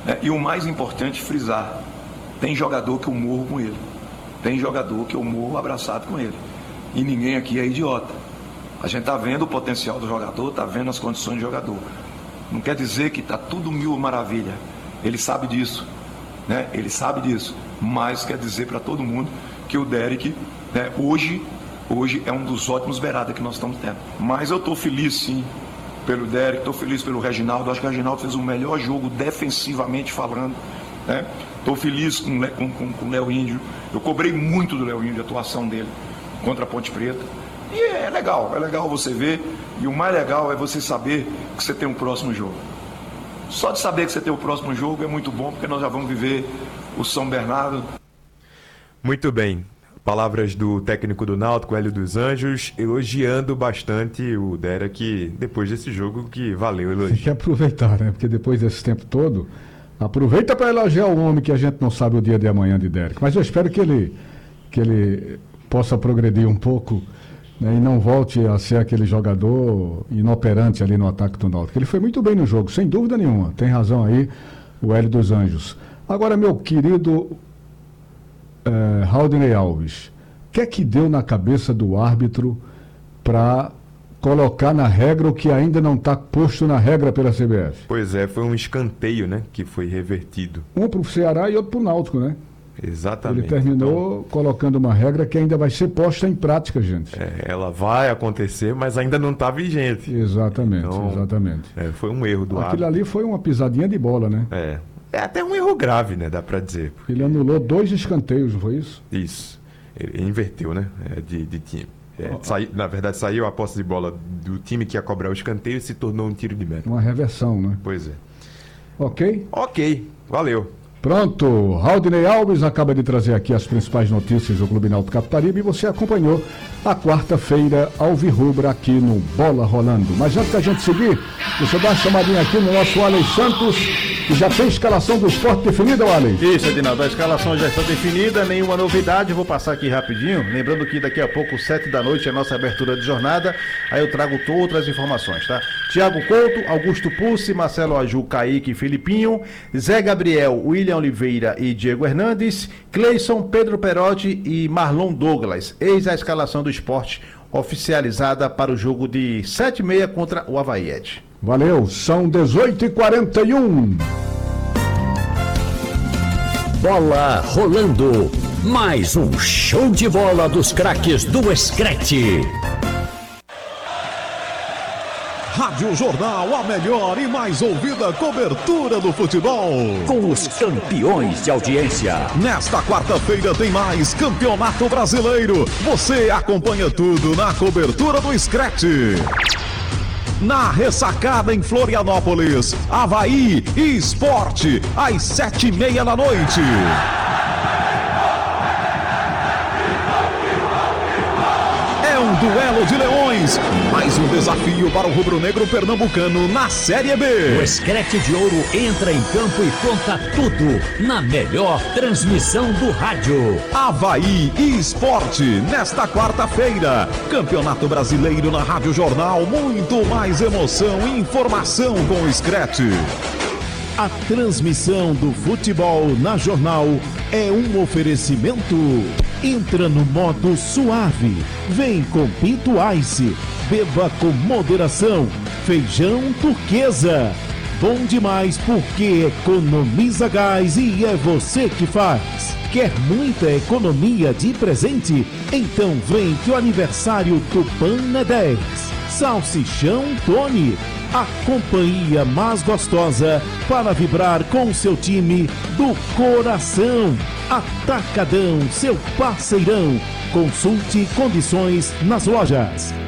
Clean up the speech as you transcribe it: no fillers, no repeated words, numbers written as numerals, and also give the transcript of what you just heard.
E o mais importante, frisar, tem jogador que eu morro com ele, tem jogador que eu morro abraçado com ele, e ninguém aqui é idiota. A gente está vendo o potencial do jogador, está vendo as condições do jogador. Não quer dizer que está tudo mil maravilha, ele sabe disso, né? Ele sabe disso, mas quer dizer para todo mundo que o Derek, né, hoje é um dos ótimos beiradas que nós estamos tendo. Mas eu estou feliz sim pelo Derek, estou feliz pelo Reginaldo. Acho que o Reginaldo fez o melhor jogo defensivamente falando, né? Estou feliz com o Léo Índio. Eu cobrei muito do Léo Índio, a atuação dele contra a Ponte Preta. E é legal você ver. E o mais legal é você saber que você tem um próximo jogo. Só de saber que você tem o próximo jogo é muito bom, porque nós já vamos viver o São Bernardo. Muito bem. Palavras do técnico do Náutico, Hélio dos Anjos, elogiando bastante o Derek depois desse jogo, que valeu elogio. Tem que aproveitar, né? Porque depois desse tempo todo, aproveita para elogiar o homem, que a gente não sabe o dia de amanhã de Derek. Mas eu espero que ele possa progredir um pouco, né, e não volte a ser aquele jogador inoperante ali no ataque do Náutico. Ele foi muito bem no jogo, sem dúvida nenhuma. Tem razão aí o Hélio dos Anjos. Agora, meu querido Haldney Alves, o que é que deu na cabeça do árbitro para colocar na regra o que ainda não está posto na regra pela CBF? Pois é, foi um escanteio, né, que foi revertido. Um para o Ceará e outro para o Náutico, né? Exatamente. Ele terminou colocando uma regra que ainda vai ser posta em prática, gente. Ela vai acontecer, mas ainda não está vigente. Exatamente, então, exatamente. Foi um erro do árbitro. Aquilo ali foi uma pisadinha de bola, né? É até um erro grave, né? Dá para dizer. Porque ele anulou 2 escanteios, não foi isso? Isso. Ele inverteu, né? De time. Na verdade, saiu a posse de bola do time que ia cobrar o escanteio e se tornou um tiro de meta. Uma reversão, né? Pois é. Ok? Ok. Valeu. Pronto, Haldney Alves acaba de trazer aqui as principais notícias do Clube Náutico Capibaribe e você acompanhou a quarta-feira alvirrubra aqui no Bola Rolando. Mas antes da gente seguir, deixa eu dar uma chamadinha aqui no nosso Alex Santos, que já tem escalação do Sport definida, Alex? Isso, Edinaldo, a escalação já está definida, nenhuma novidade, vou passar aqui rapidinho, lembrando que daqui a pouco, 7 da noite, é a nossa abertura de jornada, aí eu trago todas as informações, tá? Thiago Couto, Augusto Pussi, Marcelo Aju, Kaique e Filipinho, Zé Gabriel, William Oliveira e Diego Hernandes, Cleison, Pedro Perotti e Marlon Douglas. Eis a escalação do Sport oficializada para o jogo de 7h30 contra o Avaí, Ed. Valeu, são 18h41. Bola rolando, mais um show de bola dos craques do Screte. Rádio Jornal, a melhor e mais ouvida cobertura do futebol. Com os campeões de audiência. Nesta quarta-feira tem mais Campeonato Brasileiro. Você acompanha tudo na cobertura do Screte. Na ressacada em Florianópolis, Avaí e Sport, às 7h30 da noite. Um duelo de leões, mais um desafio para o rubro-negro pernambucano na Série B. O Screte de Ouro entra em campo e conta tudo na melhor transmissão do rádio. Avaí e Sport, nesta quarta-feira. Campeonato Brasileiro na Rádio Jornal, muito mais emoção e informação com o Screte. A transmissão do futebol na Jornal é um oferecimento. Entra no modo suave. Vem com Pinto Ice. Beba com moderação. Feijão Turquesa. Bom demais porque economiza gás e é você que faz. Quer muita economia de presente? Então vem que o aniversário Tupan é 10. Salsichão Tony. A companhia mais gostosa para vibrar com seu time do coração. Atacadão, seu parceirão. Consulte condições nas lojas.